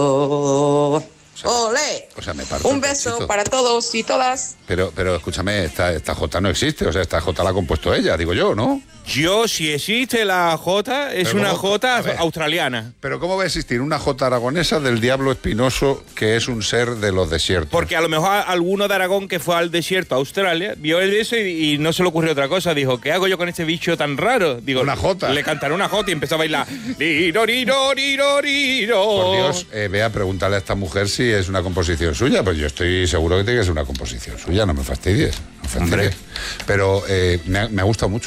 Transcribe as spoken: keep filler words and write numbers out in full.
Oh, sea, ¡Olé! O sea, me parto Un el beso pechito. para todos y todas. Pero, pero escúchame, esta, esta Jota no existe, o sea, esta Jota la ha compuesto ella, digo yo, ¿no? Yo, si existe la Jota, es Pero una ¿cómo? Jota A ver. australiana. Pero ¿cómo va a existir una Jota aragonesa del diablo espinoso que es un ser de los desiertos? Porque a lo mejor alguno de Aragón que fue al desierto a Australia vio eso y, y no se le ocurrió otra cosa. Dijo, ¿qué hago yo con este bicho tan raro? Digo, Una jota. Le cantaré una jota y empezó a bailar. Liro, riro, riro, riro. Por Dios, eh, ve a preguntarle a esta mujer si es una composición suya. Pues yo estoy seguro que tiene que ser una composición suya, no me fastidies. No fastidies. Pero eh, me, ha, me ha gustado mucho.